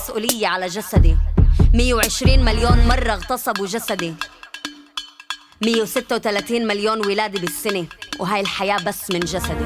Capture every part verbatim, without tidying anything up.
مسؤولية على جسدي. مية وعشرين مليون مرة اغتصبوا جسدي. مية وستة وثلاثين مليون ولادة بالسنة، وهاي الحياة بس من جسدي.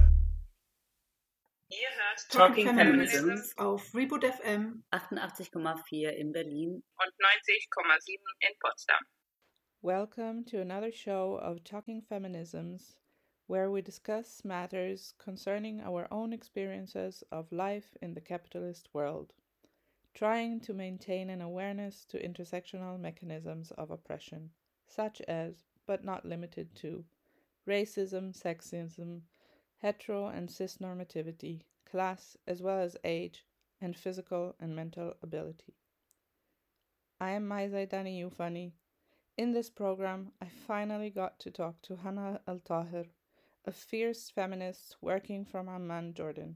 Ihr hört Talking Feminisms auf Reboot F M achtundachtzig Komma vier in Berlin und neunzig Komma sieben in Potsdam. Welcome to another show of Talking Feminisms, where we discuss matters concerning our own experiences of life in the capitalist world, trying to maintain an awareness to intersectional mechanisms of oppression, such as, but not limited to, racism, sexism, hetero and cis normativity, class, as well as age, and physical and mental ability. I am Maizaidani Youfani. In this program, I finally got to talk to Hannah Al-Tahir, a fierce feminist working from Amman, Jordan.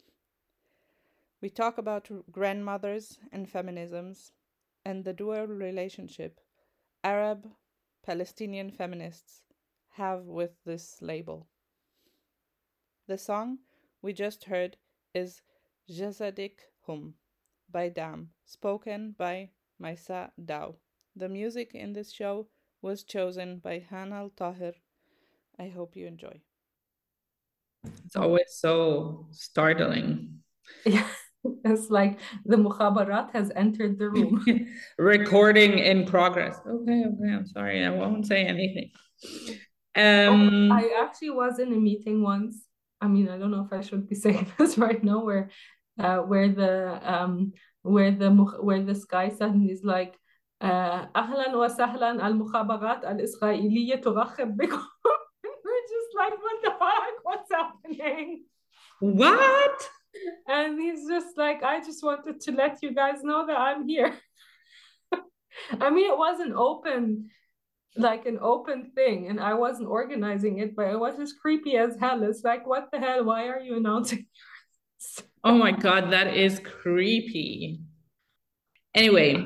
We talk about grandmothers and feminisms and the dual relationship Arab, Palestinian feminists have with this label. The song we just heard is Jasadik Hum by Dam, spoken by Maisa Dao. The music in this show was chosen by Hannah Al-Tahir. I hope you enjoy. It's always so startling. Yeah, it's like the mukhabarat has entered the room. Recording in progress. Okay, okay, I'm sorry. I won't say anything. Um, oh, I actually was in a meeting once. I mean, I don't know if I should be saying this right now, where, uh, where the um, where the where this guy suddenly is like, أهلا وسهلا المخابرات الإسرائيلية ترحب بكم. We're just like, what the fuck? What's happening? What? And he's just like, I just wanted to let you guys know that I'm here. I mean, it was an open, like an open thing, and I wasn't organizing it, but it was just creepy as hell. It's like, what the hell? Why are you announcing this? Oh my God, that is creepy. Anyway,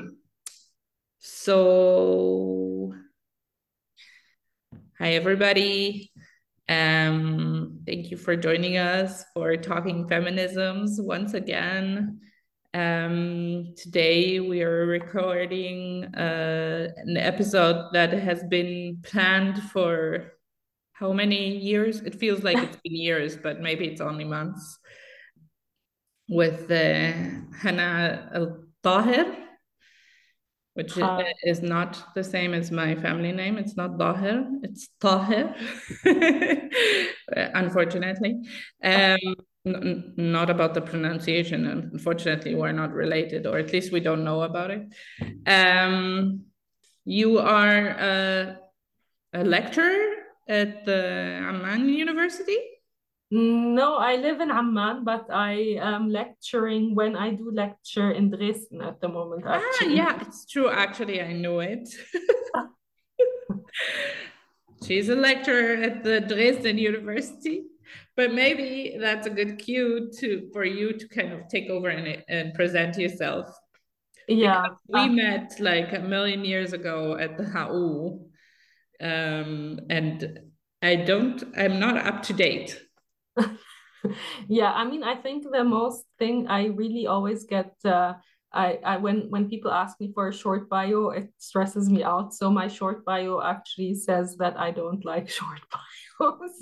so hi everybody. Um, thank you for joining us for Talking Feminisms once again. Um, today we are recording uh, an episode that has been planned for how many years? It feels like it's been years, but maybe it's only months. With uh, Hannah Al-Tahir, which uh, is not the same as my family name. It's not Tahir, it's Tahir, unfortunately. Um, n- not about the pronunciation. Unfortunately, we're not related, or at least we don't know about it. Um, you are a, a lecturer at the Amman University? No, I live in Amman, but I am lecturing when I do lecture in Dresden at the moment. Actually. Ah, yeah, it's true. Actually, I know it. She's a lecturer at the Dresden University, but maybe that's a good cue to for you to kind of take over and, and present yourself. Yeah, because we uh, met like a million years ago at the H U, um, and I don't. I'm not up to date. Yeah, I mean, I think the most thing I really always get, uh, I, I when when people ask me for a short bio, it stresses me out. So my short bio actually says that I don't like short bios.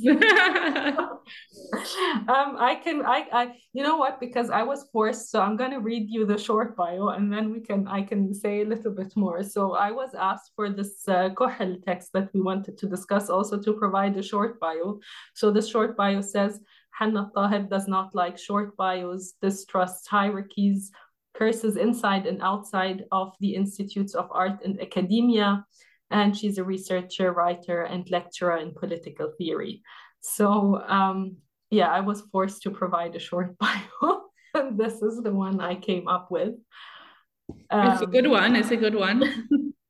um, I can, I, I, you know what? Because I was forced, so I'm gonna read you the short bio, and then we can, I can say a little bit more. So I was asked for this uh, Kohel text that we wanted to discuss, also to provide a short bio. So the short bio says, Hannah Tahir does not like short bios, distrusts hierarchies, curses inside and outside of the institutes of art and academia, and she's a researcher, writer, and lecturer in political theory. So um, yeah, I was forced to provide a short bio, and this is the one I came up with. Um, it's a good one, it's a good one.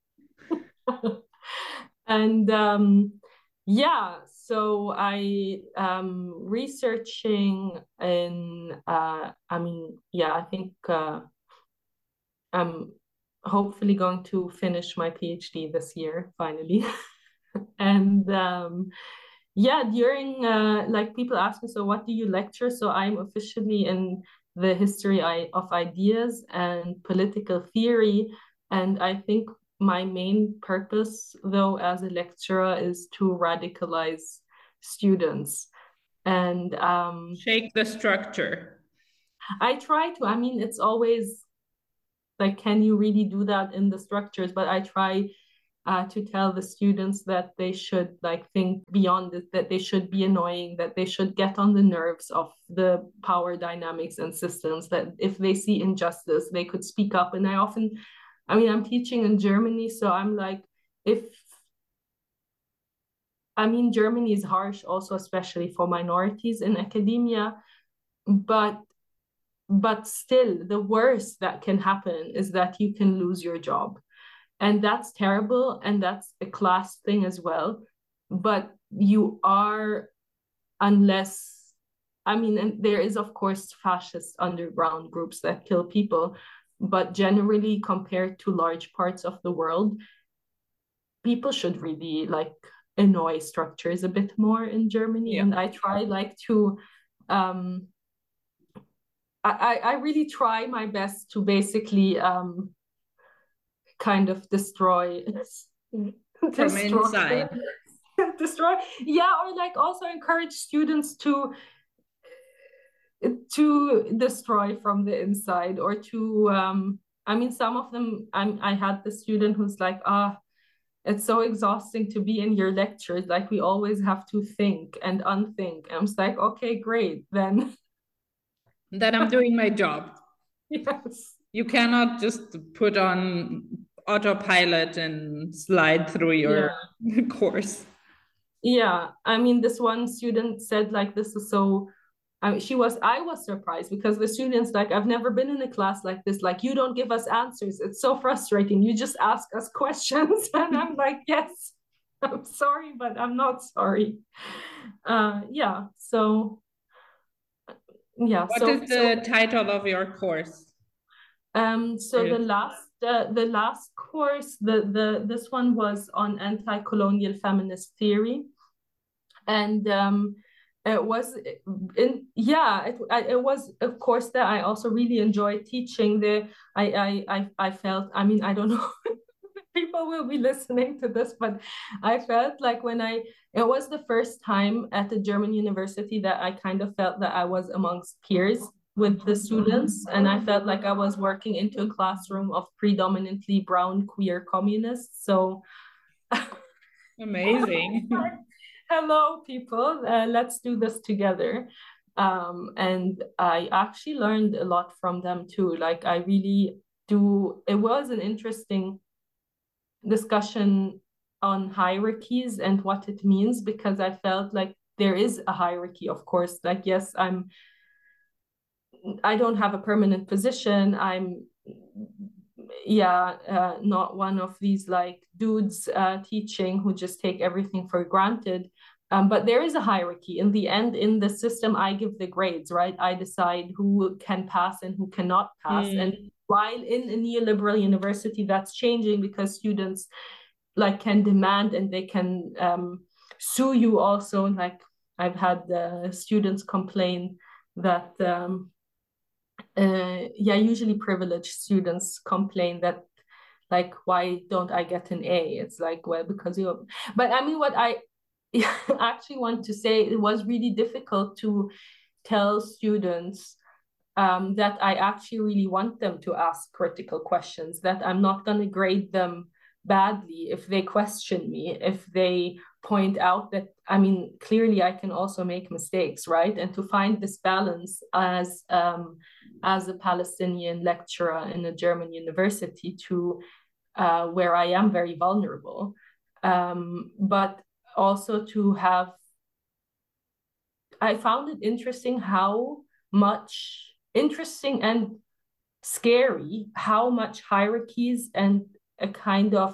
and um, yeah, so I am researching in, uh, I mean, yeah, I think uh, I'm hopefully going to finish my PhD this year, finally. and um, yeah, during, uh, like people ask me, so what do you lecture? So I'm officially in the history of ideas and political theory. And I think my main purpose, though, as a lecturer is to radicalize students and um, shake the structure. I try to. I mean, it's always like, can you really do that in the structures? But I try uh, to tell the students that they should like think beyond it, that they should be annoying, that they should get on the nerves of the power dynamics and systems, that if they see injustice, they could speak up. And I often, I mean, I'm teaching in Germany, so I'm like, if, I mean, Germany is harsh also, especially for minorities in academia, but but still the worst that can happen is that you can lose your job. And that's terrible, and that's a class thing as well. But you are, unless, I mean, and there is, of course, fascist underground groups that kill people, but generally, compared to large parts of the world, people should really like annoy structures a bit more in Germany. Yeah. And I try like to, um, I, I really try my best to basically um, kind of destroy, from destroy, inside. destroy, yeah, or like also encourage students to to destroy from the inside, or to, um, I mean, some of them, I'm, I had the student who's like, ah, it's so exhausting to be in your lectures. Like we always have to think and unthink. And I was like, okay, great, then. Then I'm doing my job. Yes. You cannot just put on autopilot and slide through your yeah. course. Yeah, I mean, this one student said like, this is so, I mean, she was, I was surprised because the students like, I've never been in a class like this. Like, you don't give us answers. It's so frustrating. You just ask us questions. And I'm like, yes, I'm sorry, but I'm not sorry. Uh, yeah, so. Yeah. What so, is the so, title of your course? Um. So the last, uh, the last course, the the this one was on anti-colonial feminist theory, and um, it was in yeah, it it was a course that I also really enjoyed teaching. The I I I I felt. I mean, I don't know. People will be listening to this, but I felt like when I, it was the first time at the German university that I kind of felt that I was amongst peers with the students. And I felt like I was working into a classroom of predominantly brown queer communists. So amazing. Hello, people, uh, let's do this together. Um, and I actually learned a lot from them too. Like I really do, it was an interesting discussion on hierarchies and what it means, because I felt like there is a hierarchy, of course. Like, yes, I'm, I don't have a permanent position. I'm, yeah, uh, not one of these like dudes uh, teaching who just take everything for granted. Um, but there is a hierarchy. In the end, in the system, I give the grades, right? I decide who can pass and who cannot pass. Mm. And while in a neoliberal university, that's changing because students like can demand and they can um, sue you also. Like I've had uh, students complain that, um, uh, yeah, usually privileged students complain that like, why don't I get an A? It's like, well, because you, but I mean, what I actually want to say, it was really difficult to tell students Um, that I actually really want them to ask critical questions, that I'm not going to grade them badly if they question me, if they point out that, I mean, clearly I can also make mistakes, right? And to find this balance as, um, as a Palestinian lecturer in a German university to uh, where I am very vulnerable, um, but also to have, I found it interesting how much interesting and scary how much hierarchies and a kind of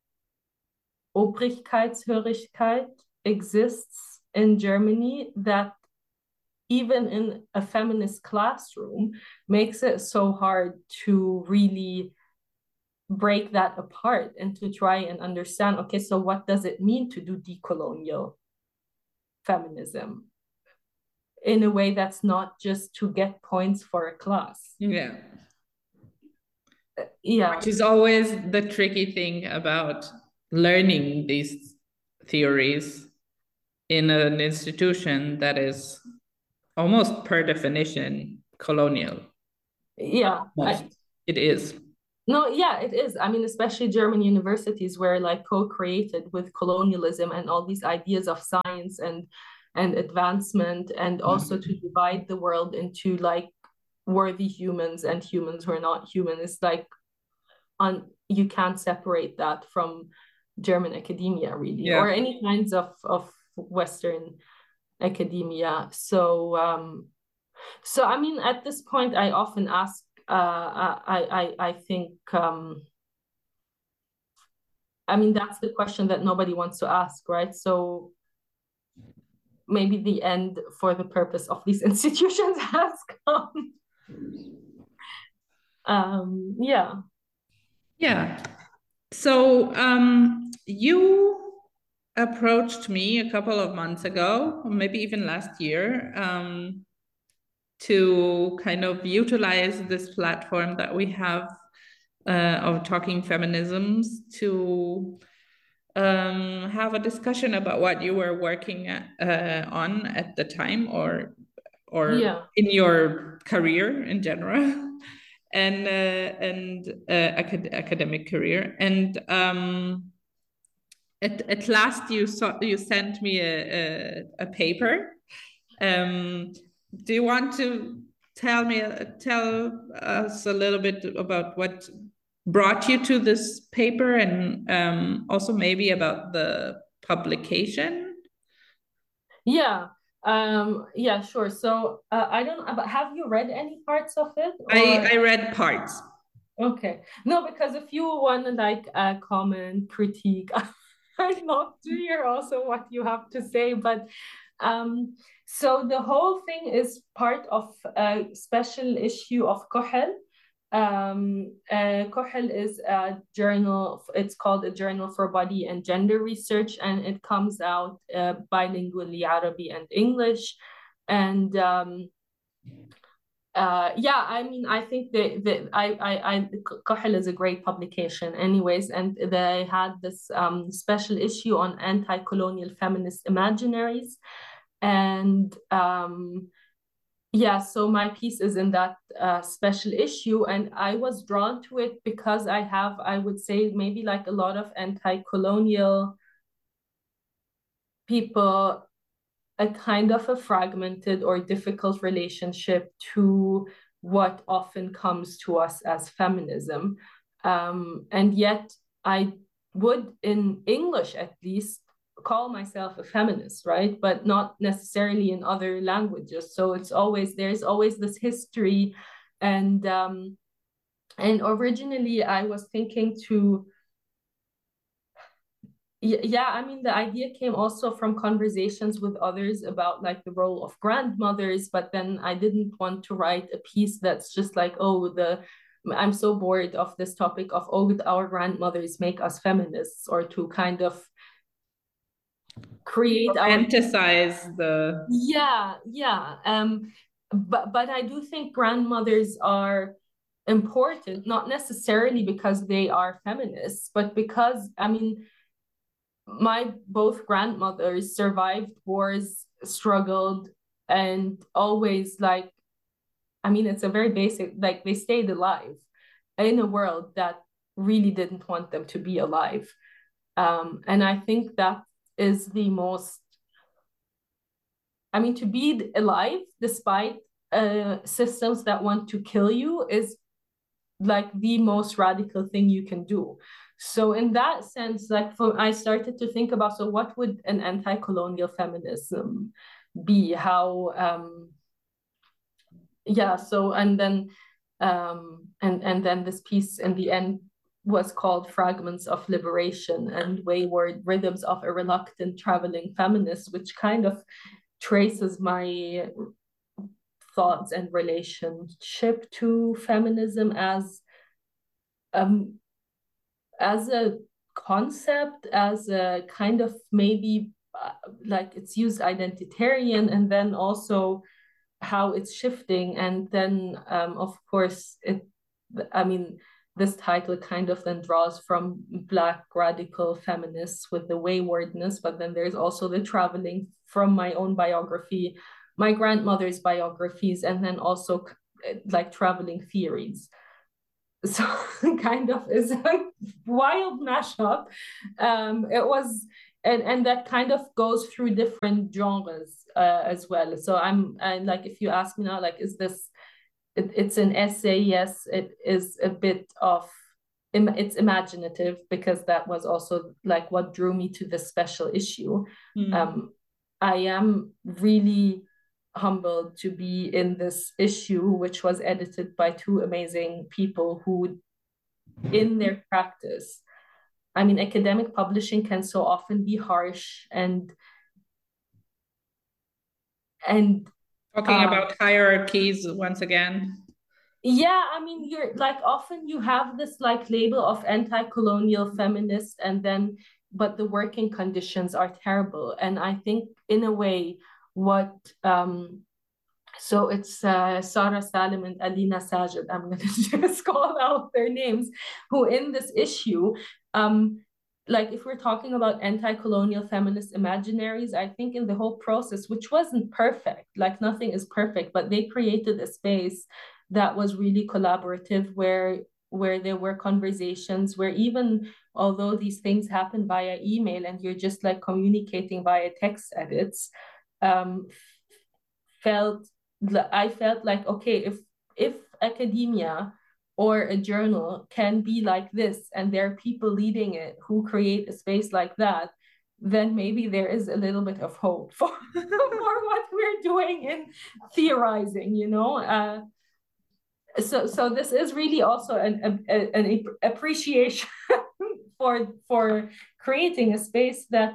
Obrigkeitshörigkeit exists in Germany, that even in a feminist classroom makes it so hard to really break that apart and to try and understand, okay, so what does it mean to do decolonial feminism? in a way that's not just to get points for a class. Yeah. Yeah. Which is always the tricky thing about learning these theories in an institution that is almost per definition colonial. Yeah. I, it is. No, yeah, it is. I mean, especially German universities were like co-created with colonialism and all these ideas of science and and advancement, and also to divide the world into like worthy humans and humans who are not human. It's like on you can't separate that from German academia, really, yeah. or any kinds of of Western academia. So um so I mean, at this point I often ask uh I I I think um I mean, that's the question that nobody wants to ask, right? So maybe the end for the purpose of these institutions has come. um yeah yeah so um you approached me a couple of months ago, or maybe even last year, um to kind of utilize this platform that we have uh, of Talking Feminisms to um, have a discussion about what you were working at, uh, on at the time, or or yeah. in your career in general, and uh, and uh, acad academic career. And um, at at last, you saw you sent me a a, a paper. Um, do you want to tell me tell us a little bit about what brought you to this paper, and um, also maybe about the publication? Yeah, um, yeah, sure. So uh, I don't know, but have you read any parts of it? Or... I, I read parts. Okay. No, because if you want to like uh, comment, critique, I'd love to hear also what you have to say. But um, so the whole thing is part of a special issue of Kohel. Um, uh, Kohel is a journal, it's called a Journal for Body and Gender Research, and it comes out uh, bilingually, Arabic and English. And um, uh, yeah, I mean, I think that the, I, I, I, Kohel is a great publication anyways, and they had this um, special issue on anti-colonial feminist imaginaries. And um, yeah, so my piece is in that uh, special issue, and I was drawn to it because I have, I would say, maybe like a lot of anti-colonial people, a kind of a fragmented or difficult relationship to what often comes to us as feminism. Um, and yet I would, in English at least, call myself a feminist, right? But not necessarily in other languages. So it's always, there's always this history. And um, and originally I was thinking to, yeah, I mean, the idea came also from conversations with others about like the role of grandmothers, but then I didn't want to write a piece that's just like, oh, the I'm so bored of this topic of, oh, our grandmothers make us feminists, or to kind of create our fantasize the yeah yeah um but but I do think grandmothers are important, not necessarily because they are feminists, but because I mean my both grandmothers survived wars, struggled, and always like I mean it's a very basic, like they stayed alive in a world that really didn't want them to be alive. Um and I think that is the most, I mean, to be alive despite uh, systems that want to kill you is like the most radical thing you can do. So in that sense, like for, I started to think about, so what would an anti-colonial feminism be? How, um, yeah, so, and then, um, and, and then this piece in the end was called Fragments of Liberation and Wayward Rhythms of a Reluctant Traveling Feminist, which kind of traces my thoughts and relationship to feminism as um as a concept, as a kind of maybe uh, like it's used identitarian, and then also how it's shifting. And then um, of course it, I mean, this title kind of then draws from Black radical feminists with the waywardness, but then there's also the traveling from my own biography, my grandmother's biographies, and then also like traveling theories. So kind of is a wild mashup. Um, it was, and, and that kind of goes through different genres uh, as well. So I'm, and like, if you ask me now, like, is this, it, it's an essay? Yes, it is a bit of, it's imaginative, because that was also like what drew me to this special issue. Mm. Um, I am really humbled to be in this issue, which was edited by two amazing people who, in their practice, I mean, academic publishing can so often be harsh and and talking um, about hierarchies once again. Yeah, I mean, you're like, often you have this like label of anti-colonial feminist, and then but the working conditions are terrible. And I think in a way what um so it's uh, Sarah Salim and Alina Sajid, I'm going to just call out their names, who in this issue, um, like if we're talking about anti-colonial feminist imaginaries, I think in the whole process, which wasn't perfect, like nothing is perfect, but they created a space that was really collaborative, where where there were conversations, where even although these things happen via email and you're just like communicating via text edits, um, felt I felt like, okay, if if academia or a journal can be like this, and there are people leading it who create a space like that, then maybe there is a little bit of hope for, for what we're doing in theorizing, you know? Uh, so so this is really also an, a, an appreciation for, for creating a space that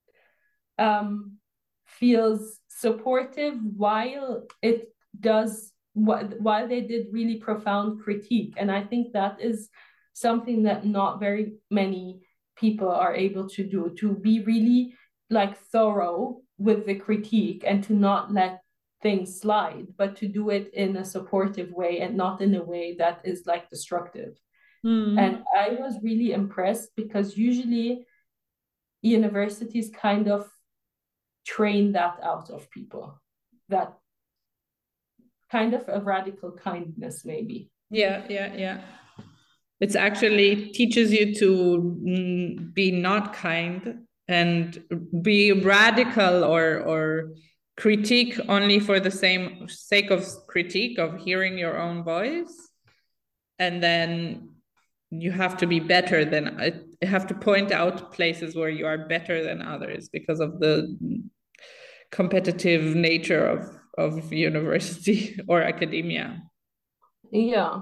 um, feels supportive while it does what while they did really profound critique. And I think that is something that not very many people are able to do, to be really like thorough with the critique and to not let things slide, but to do it in a supportive way and not in a way that is like destructive. Mm. And I was really impressed, because usually universities kind of train that out of people, that kind of a radical kindness, maybe. Yeah, yeah, yeah. It's actually teaches you to be not kind and be radical, or or critique only for the same sake of critique, of hearing your own voice. And then you have to be better than, you have to point out places where you are better than others because of the competitive nature of, of university or academia. Yeah.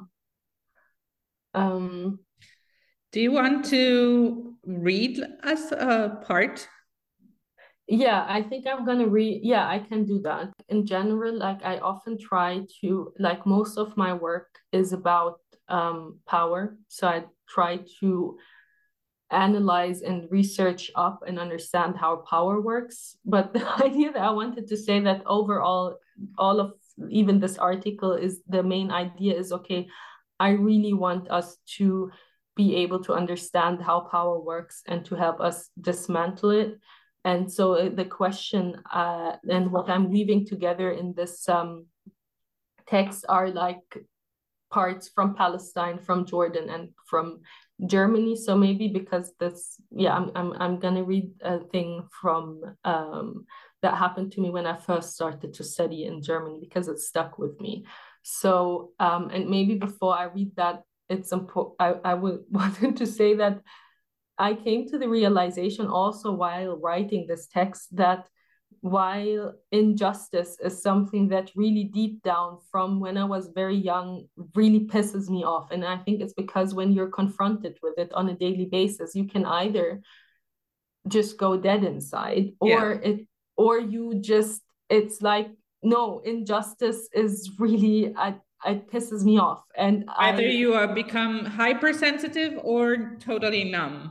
Um, Do you want to read us a part? Yeah, I think I'm gonna read. Yeah, I can do that. In general, like I often try to, like most of my work is about um, power. So I try to analyze and research up and understand how power works. But the idea that I wanted to say that overall, all of even this article is, the main idea is, okay, I really want us to be able to understand how power works and to help us dismantle it. And so the question uh, and what I'm weaving together in this um, text are like parts from Palestine, from Jordan, and from Germany. So maybe because this, yeah, I'm I'm I'm gonna read a thing from um, that happened to me when I first started to study in Germany, because it stuck with me. So um, and maybe before I read that, it's important. I I would wanted to say that I came to the realization also while writing this text that while injustice is something that really deep down from when I was very young really pisses me off. And I think it's because when you're confronted with it on a daily basis, you can either just go dead inside, or yeah. it or you just, it's like, no, injustice is really, I, it pisses me off. And either I, you are become hypersensitive or totally numb.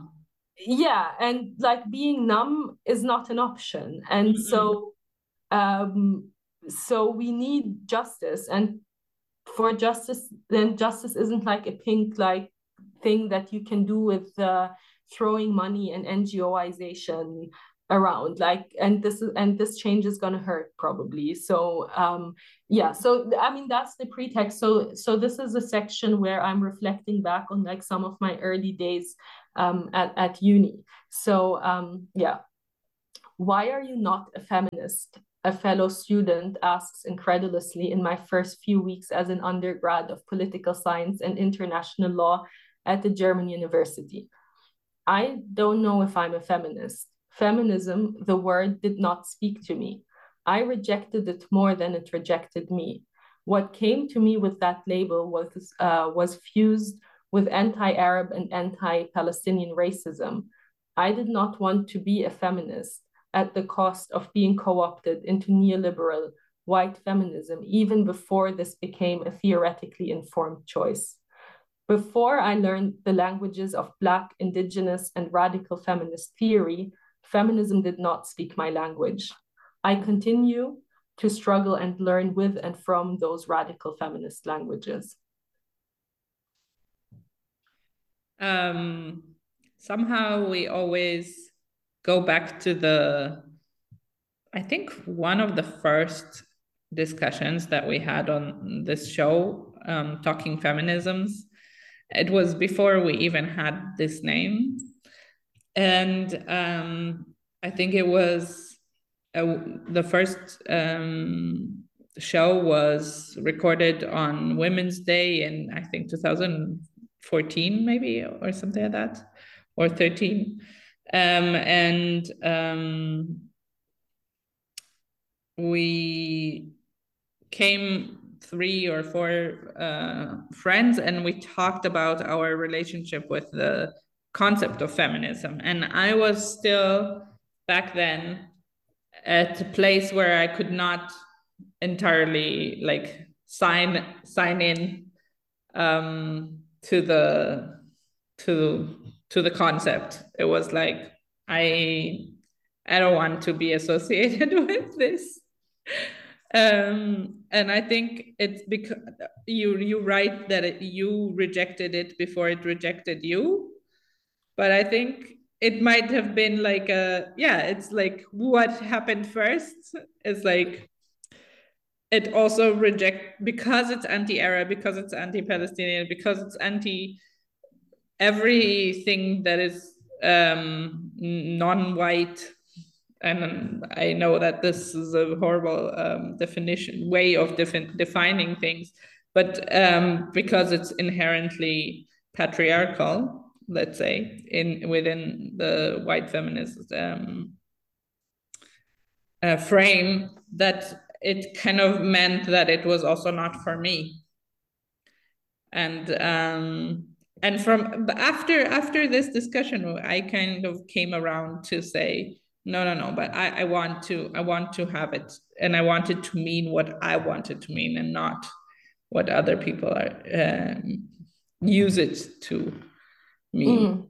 yeah, and like being numb is not an option. And mm-hmm. so um so we need justice, and for justice, then justice isn't like a pink like thing that you can do with uh, throwing money and NGOization around, like, and this is and this change is going to hurt probably. So um yeah, so I mean that's the pretext. So so this is a section where I'm reflecting back on like some of my early days um at, at uni. So um yeah. Why are you not a feminist? A fellow student asks incredulously in my first few weeks as an undergrad of political science and international law at the German university. I don't know if I'm a feminist. Feminism, the word, did not speak to me. I rejected it more than it rejected me. What came to me with that label was, uh, was fused with anti-Arab and anti-Palestinian racism. I did not want to be a feminist at the cost of being co-opted into neoliberal white feminism, even before this became a theoretically informed choice. Before I learned the languages of Black, Indigenous, and radical feminist theory, feminism did not speak my language. I continue to struggle and learn with and from those radical feminist languages. Um, somehow we always go back to the, I think one of the first discussions that we had on this show, um, Talking Feminisms. It was before we even had this name. And um, I think it was, uh, the first um, show was recorded on Women's Day in, I think, two thousand fourteen maybe, or something like that, or thirteen. Um, and um, we came three or four uh, friends, and we talked about our relationship with the concept of feminism. And I was still back then at a place where I could not entirely like sign sign in um, to the to to the concept. It was like, I I don't want to be associated with this. Um, and I think it's because you you write that it, you rejected it before it rejected you. But I think it might have been like a, yeah, it's like what happened first is like, it also reject, because it's anti-Arab, because it's anti-Palestinian, because it's anti everything that is um, non-white. And I know that this is a horrible um, definition, way of defi- defining things, but um, because it's inherently patriarchal, let's say, in within the white feminist um, uh, frame, that it kind of meant that it was also not for me. And um, and from after after this discussion, I kind of came around to say, no, no, no, but I, I want to I want to have it, and I want it to mean what I want it to mean, and not what other people are um, use it to mean. Mm.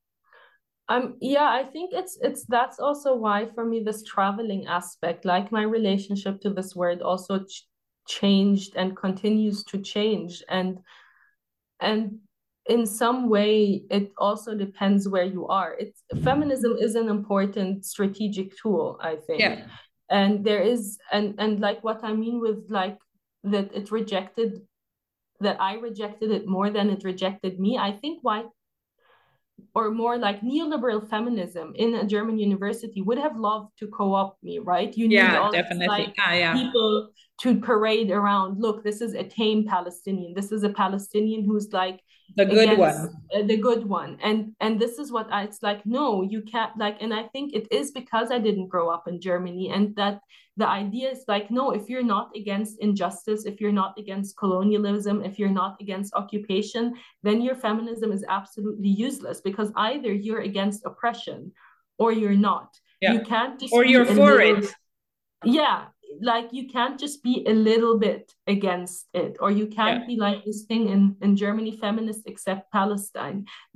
Um, yeah, I think it's it's that's also why for me this traveling aspect, like my relationship to this word, also ch- changed and continues to change, and and in some way it also depends where you are. It's feminism is an important strategic tool, I think. Yeah. And there is and and like what I mean with like that it rejected that I rejected it more than it rejected me. I think why or more like neoliberal feminism in a German university would have loved to co-opt me, right? You need yeah, all definitely. These, like, ah, yeah. people to parade around, look, this is a tame Palestinian. This is a Palestinian who's like the good against, one. Uh, the good one. And and this is what I, it's like, no, you can't, like, and I think it is because I didn't grow up in Germany, and that the idea is like, no, if you're not against injustice, if you're not against colonialism, if you're not against occupation, then your feminism is absolutely useless, because either you're against oppression or you're not. Yeah. You can't just or you're for little, it. Yeah, like you can't just be a little bit against it, or you can't yeah. be like this thing in, in Germany, feminists accept Palestine. That's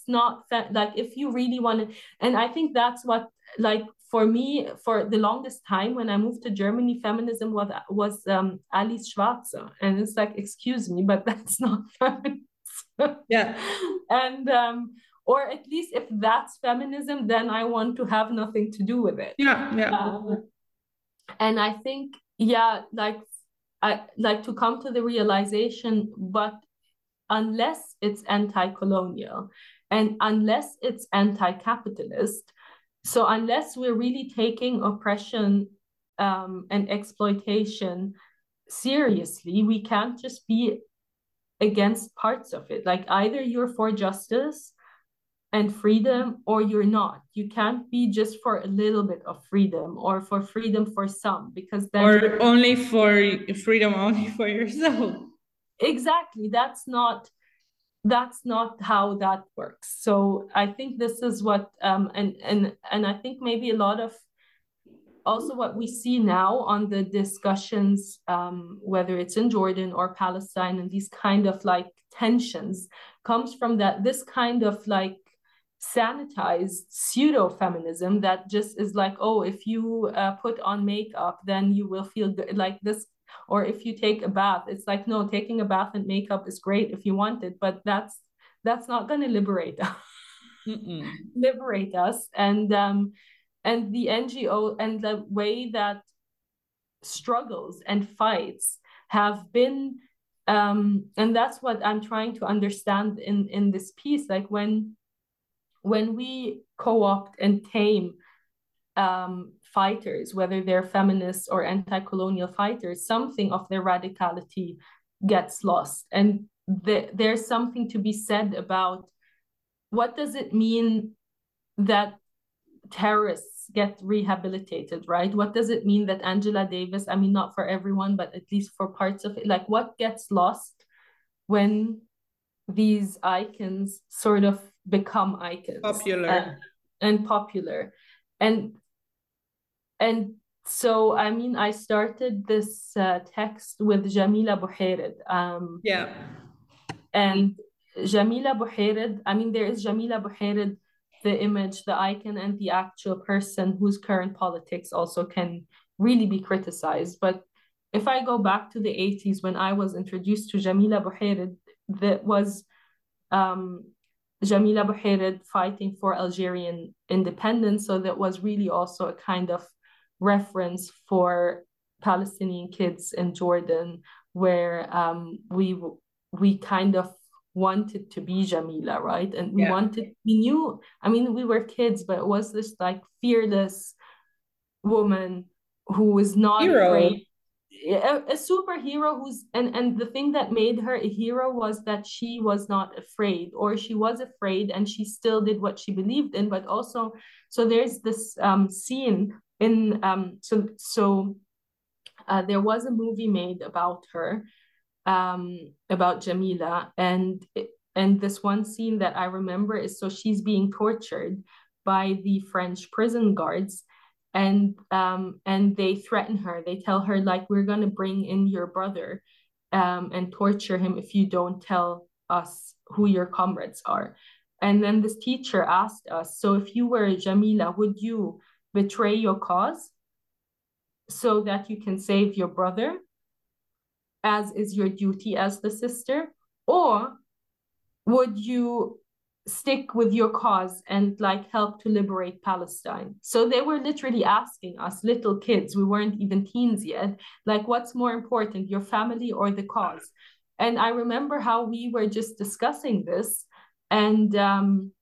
not like, if you really want to, and I think that's what, like, for me, for the longest time when I moved to Germany, feminism was was um, Alice Schwarzer, and it's like, excuse me, but that's not feminism. Yeah. And um, or at least if that's feminism, then I want to have nothing to do with it. Yeah, yeah. Um, and I think, yeah, like I like to come to the realization, but unless it's anti-colonial and unless it's anti-capitalist, so unless we're really taking oppression um, and exploitation seriously, we can't just be against parts of it. Like, either you're for justice and freedom or you're not. You can't be just for a little bit of freedom or for freedom for some, because then or only for freedom only for yourself. Exactly. That's not that's not how that works. So I think this is what um and and and I think maybe a lot of also what we see now on the discussions, um, whether it's in Jordan or Palestine, and these kind of like tensions comes from that this kind of like sanitized pseudo-feminism that just is like, oh, if you uh, put on makeup, then you will feel good, like this. Or if you take a bath, it's like, no, taking a bath and makeup is great if you want it, but that's that's not going to liberate us. liberate us. And um, and the N G O and the way that struggles and fights have been, um, and that's what I'm trying to understand in in this piece. Like when when we co-opt and tame um, fighters, whether they're feminists or anti-colonial fighters, something of their radicality gets lost. And th- there's something to be said about what does it mean that terrorists get rehabilitated, right? What does it mean that Angela Davis, I mean, not for everyone, but at least for parts of it, like what gets lost when these icons sort of become icons? Popular. And, and popular. And And so, I mean, I started this uh, text with Jamila Bouhaired. Um, yeah. And Jamila Bouhaired, I mean, there is Jamila Bouhaired, the image, the icon, and the actual person whose current politics also can really be criticized. But if I go back to the eighties, when I was introduced to Jamila Bouhaired, that was um, Jamila Bouhaired fighting for Algerian independence. So that was really also a kind of reference for Palestinian kids in Jordan, where um, we we kind of wanted to be Jamila, right? And we yeah. wanted, we knew, I mean, we were kids, but it was this like fearless woman who was not Hero. afraid. A, a superhero who's, and, and the thing that made her a hero was that she was not afraid, or she was afraid and she still did what she believed in, but also, so there's this um, scene in, um, so, so uh, there was a movie made about her, um, about Jamila, and, and this one scene that I remember is, so she's being tortured by the French prison guards, and um and they threaten her. They tell her, like, we're going to bring in your brother um and torture him if you don't tell us who your comrades are. And then this teacher asked us, so if you were Jamila, would you betray your cause so that you can save your brother, as is your duty as the sister, or would you stick with your cause and like help to liberate Palestine? So they were literally asking us, little kids, we weren't even teens yet, like, what's more important, your family or the cause? And I remember how we were just discussing this, and um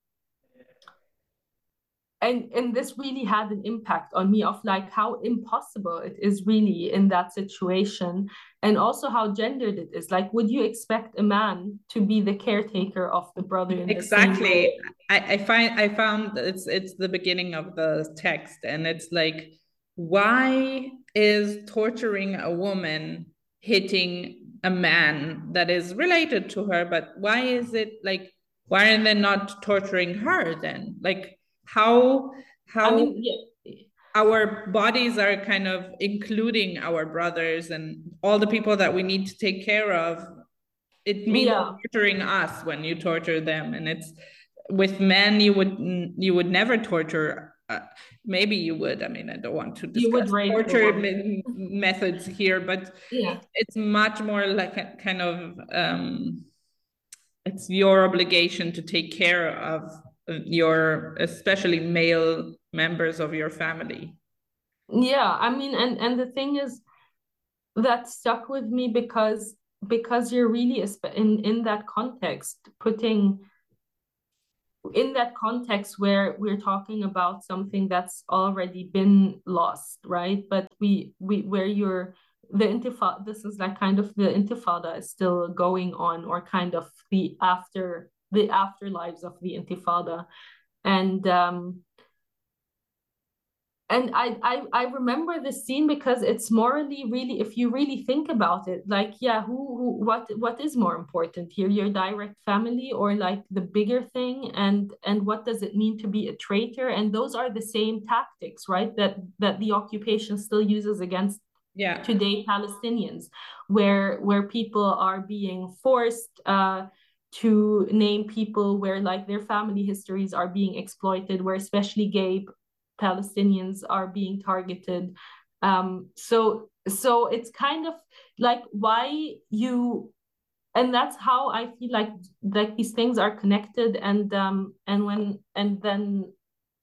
and and this really had an impact on me, of like how impossible it is really in that situation, and also how gendered it is. Like, would you expect a man to be the caretaker of the brother in exactly the same way? I, I find I found it's it's the beginning of the text, and it's like, why is torturing a woman hitting a man that is related to her? But why is it like, why are they not torturing her then? Like, how how I mean, yeah. our bodies are kind of including our brothers and all the people that we need to take care of. It means yeah. torturing us when you torture them. And it's with men you would you would never torture. Uh, maybe you would. I mean, I don't want to discuss torture me methods here, but yeah, it's much more like a kind of um, it's your obligation to take care of your, especially male members of your family. Yeah, I mean, and and the thing is that stuck with me because because you're really in in that context putting in that context where we're talking about something that's already been lost, right? But we we where you're the intifada, this is like kind of the intifada is still going on, or kind of the after the afterlives of the intifada. And um And I, I I remember this scene because it's morally really, if you really think about it, like, yeah, who, who what what is more important here, your direct family or like the bigger thing? And and what does it mean to be a traitor? And those are the same tactics, right? That that the occupation still uses against yeah. today Palestinians, where where people are being forced uh, to name people where like their family histories are being exploited, where especially gay Palestinians are being targeted. Um, so so it's kind of like why you, and that's how I feel like like these things are connected. And um and when and then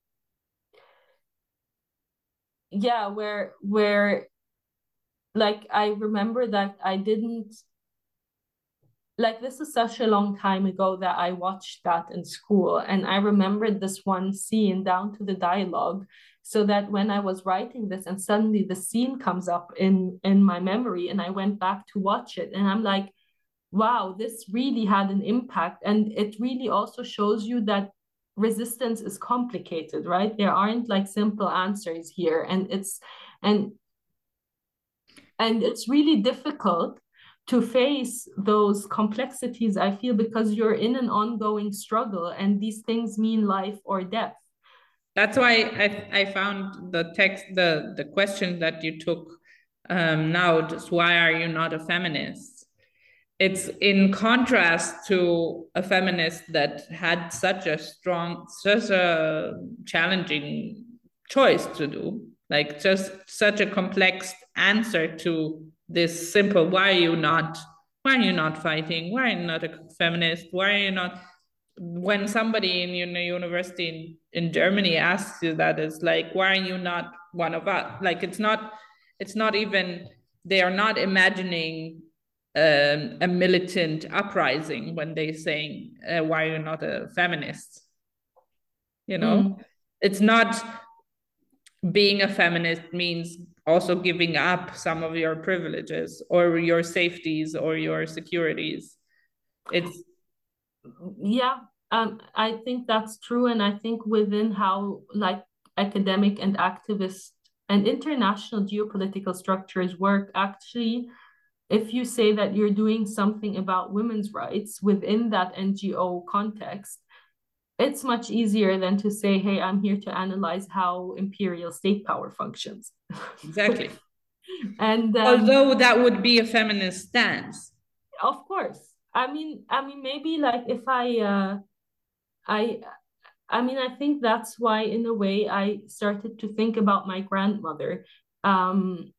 yeah, where where like I remember that I didn't like, this is such a long time ago that I watched that in school, and I remembered this one scene down to the dialogue, so that when I was writing this and suddenly the scene comes up in in my memory and I went back to watch it, and I'm like, wow, this really had an impact. And it really also shows you that resistance is complicated, right? There aren't like simple answers here, and it's and and it's really difficult to face those complexities, I feel, because you're in an ongoing struggle and these things mean life or death. That's why I, I found the text, the, the question that you took um, now, just why are you not a feminist? It's in contrast to a feminist that had such a strong, such a challenging choice to do, like just such a complex answer to this simple, why are you not, why are you not fighting? Why are you not a feminist? Why are you not? When somebody in a university in, in Germany asks you that, it's like, why are you not one of us? Like, it's not, it's not even, they are not imagining um, a militant uprising when they saying, uh, why are you not a feminist? You know, mm. It's not, being a feminist means also giving up some of your privileges or your safeties or your securities. It's yeah, um, I think that's true. And I think within how like academic and activist and international geopolitical structures work, actually, if you say that you're doing something about women's rights within that N G O context, it's much easier than to say, hey, I'm here to analyze how imperial state power functions. Exactly. And um, although that would be a feminist stance. Of course. I mean, I mean, maybe like if I, uh, I, I mean, I think that's why, in a way, I started to think about my grandmother, um,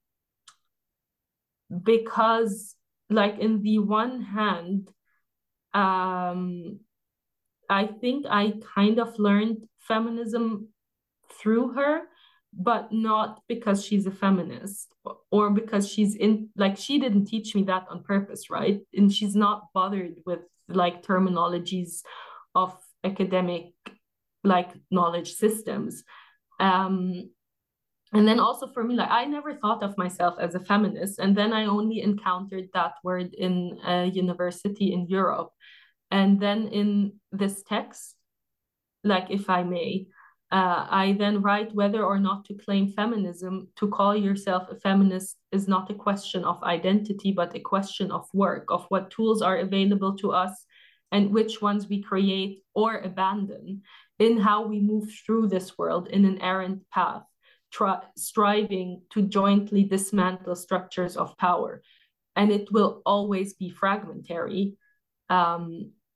because, like, in the one hand, um, I think I kind of learned feminism through her, but not because she's a feminist or because she's in, like, she didn't teach me that on purpose, right? And she's not bothered with like terminologies of academic like knowledge systems. Um, and then also for me, like, I never thought of myself as a feminist. And then I only encountered that word in a university in Europe. And then in this text, like, if I may, uh, I then write whether or not to claim feminism. To call yourself a feminist is not a question of identity, but a question of work, of what tools are available to us and which ones we create or abandon in how we move through this world in an errant path, try, striving to jointly dismantle structures of power. And it will always be fragmentary. Um,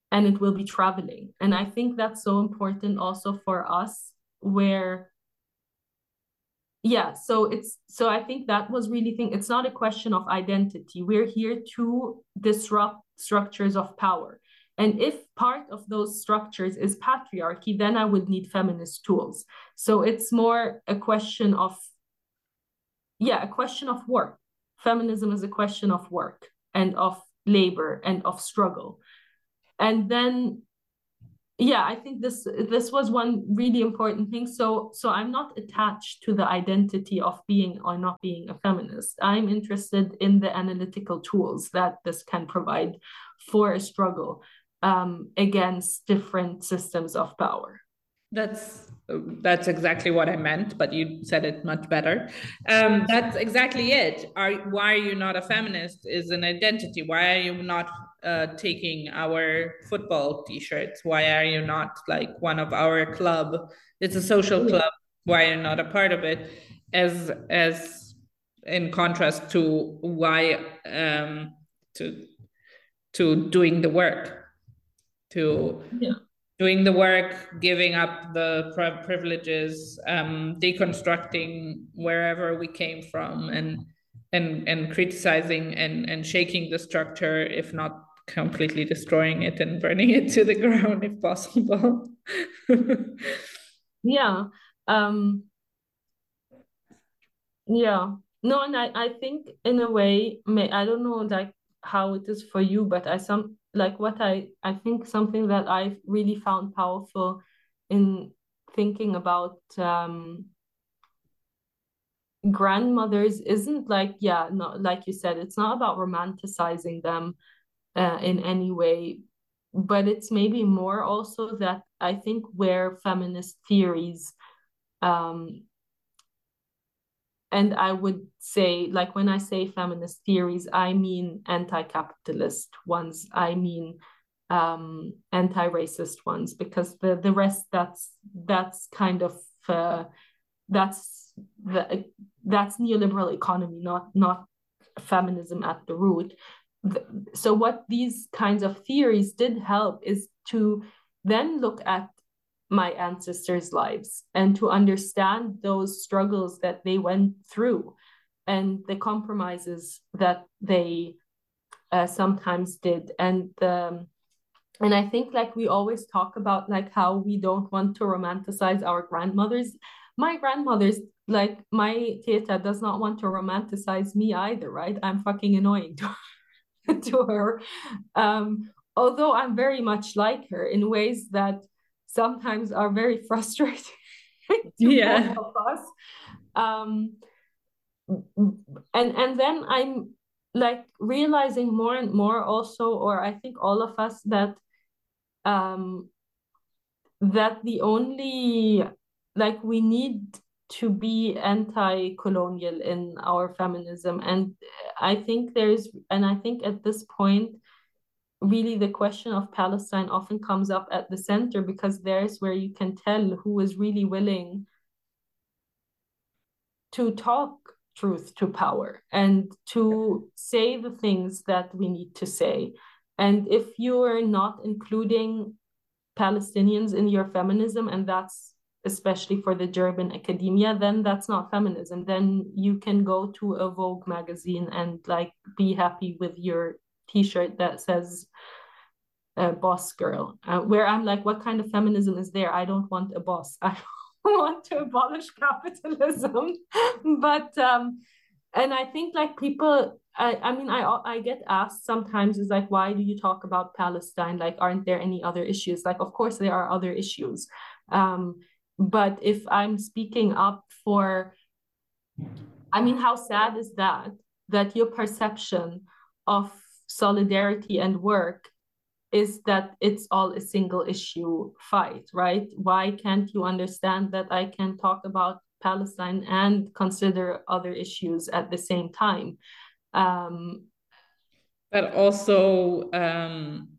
and it will be traveling. And I think that's so important also for us, where yeah, so it's so I think that was really thing. It's not a question of identity. We're here to disrupt structures of power. And if part of those structures is patriarchy, then I would need feminist tools. So it's more a question of, yeah, a question of work. Feminism is a question of work and of labor and of struggle. And then, yeah, I think this this was one really important thing. So so I'm not attached to the identity of being or not being a feminist. I'm interested in the analytical tools that this can provide for a struggle um, against different systems of power. That's that's exactly what I meant, but you said it much better. Um, that's exactly it. Are why are you not a feminist is an identity. Why are you not uh, taking our football T-shirts? Why are you not like one of our club? It's a social club. Why are you not a part of it? As as in contrast to why um, to to doing the work to. Yeah. Doing the work, giving up the privileges, um, deconstructing wherever we came from, and and and criticizing and and shaking the structure, if not completely destroying it and burning it to the ground if possible. Yeah. Um, yeah. No, and I, I think in a way, may I don't know like how it is for you, but I some like what I I think something that I've really found powerful in thinking about um grandmothers isn't like, yeah, no, like you said, it's not about romanticizing them uh, in any way, but it's maybe more also that I think where feminist theories um and I would say, like, when I say feminist theories, I mean anti-capitalist ones. I mean um, anti-racist ones, because the the rest that's that's kind of uh, that's the, that's neoliberal economy, not not feminism at the root. So what these kinds of theories did help is to then look at my ancestors' lives and to understand those struggles that they went through and the compromises that they uh, sometimes did. And um, and I think like we always talk about like how we don't want to romanticize our grandmothers. My grandmother's like my teta does not want to romanticize me either, right? I'm fucking annoying to, to her. Um, although I'm very much like her in ways that sometimes are very frustrating to yeah. both of us. Um, and and then I'm like realizing more and more also, or I think all of us, that um, that the only like we need to be anti-colonial in our feminism, and I think there's and I think at this point really the question of Palestine often comes up at the center, because there's where you can tell who is really willing to talk truth to power and to say the things that we need to say. And if you're not including Palestinians in your feminism, and that's especially for the German academia, then that's not feminism. Then you can go to a Vogue magazine and like be happy with your T-shirt that says uh, boss girl, uh, where I'm like, what kind of feminism is there? I don't want a boss. I want to abolish capitalism. But um and I think like people I, I mean I I get asked sometimes is like, why do you talk about Palestine? Like, aren't there any other issues? Like, of course there are other issues. Um but if I'm speaking up for, I mean, how sad is that that your perception of solidarity and work is that it's all a single issue fight, right? Why can't you understand that I can talk about Palestine and consider other issues at the same time? Um, but also um,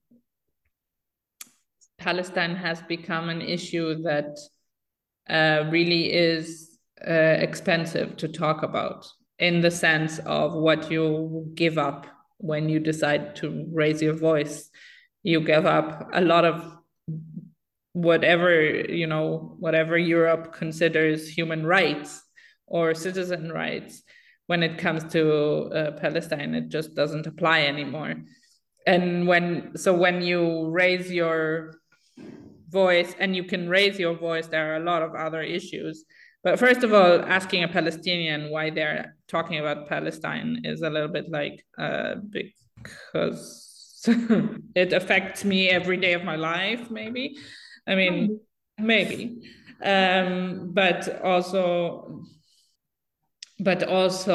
Palestine has become an issue that uh, really is uh, expensive to talk about, in the sense of what you give up when you decide to raise your voice. you give up a lot of whatever, you know, whatever Europe considers human rights or citizen rights. When it comes to uh, Palestine, it just doesn't apply anymore. And when, so when you raise your voice, and you can raise your voice, there are a lot of other issues. But first of all, asking a Palestinian why they're talking about Palestine is a little bit like, uh, because it affects me every day of my life, maybe. I mean, maybe. Um, but also, but also,